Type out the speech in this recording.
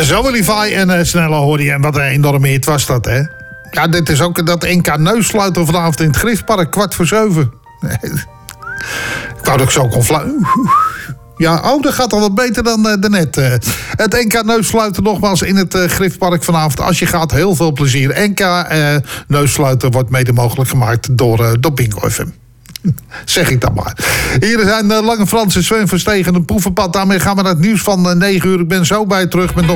Zo Levi en Snelle hoorde je. En wat een enorme hit was dat, hè? Ja, dit is ook dat NK Neusluiter vanavond in het Griffpark, 6:15. Nee. Ik wou dat ik zo kon fluiten. Ja, dat gaat al wat beter dan daarnet. Het NK Neusluiter nogmaals in het Griffpark vanavond. Als je gaat, heel veel plezier. NK Neusluiter wordt mede mogelijk gemaakt door Bingo FM. Zeg ik dan maar. Hier zijn Lange Frans en Sven Verstegen, een proevenpad. Daarmee gaan we naar het nieuws van 9 uur. Ik ben zo bij terug met nog